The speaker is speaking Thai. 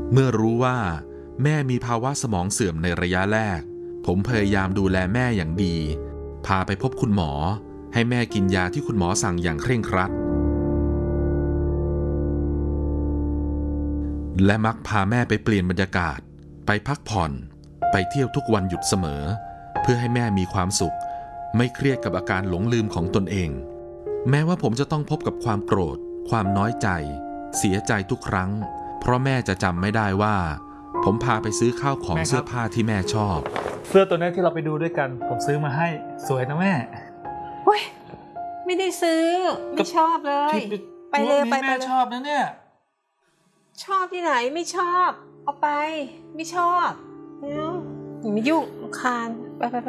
เมื่อรู้ว่าแม่มีภาวะสมองเสื่อมในระยะแรกผมพยายามดูแลแม่อย่างดีพาไปพบคุณหมอให้แม่กินยาที่คุณหมอสั่งอย่างเคร่งครัดและมักพาแม่ไปเปลี่ยนบรรยากาศไปพักผ่อนไปเที่ยวทุกวันหยุดเสมอเพื่อให้แม่มีความสุขไม่เครียดกับอาการหลงลืมของตนเองแม้ว่าผมจะต้องพบกับความโกรธความน้อยใจเสียใจทุกครั้งเพราะแม่จะจำไม่ได้ว่าผมพาไปซื้อข้าวของเสื้อผ้าที่แม่ชอบเสื้อตัวนี้ที่เราไปดูด้วยกันผมซื้อมาให้สวยนะแม่เฮ้ยไม่ได้ซื้อไม่ชอบเลยไปเลยไปแม่ชอบนะเนี่ยชอบที่ไหนไม่ชอบเอาไปไม่ชอบอย่ามายุ่งรำคาญไป